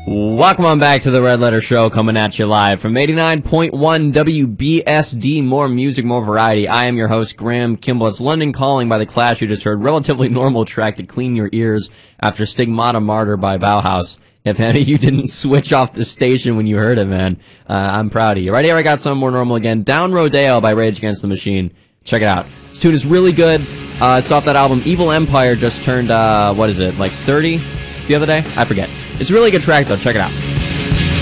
Welcome on back to the Red Letter Show, coming at you live from 89.1 WBSD. More music, more variety. I am your host, Graham Kimball. It's London Calling by The Clash. You just heard Relatively Normal track to clean your ears after Stigmata Martyr by Bauhaus. If any of you didn't switch off the station when you heard it, man, I'm proud of you. Right here, I got some more normal again. Down Rodeo by Rage Against the Machine. Check it out. This tune is really good. It's off that album. Evil Empire just turned, 30 the other day? I forget. It's a really good track, though. Check it out.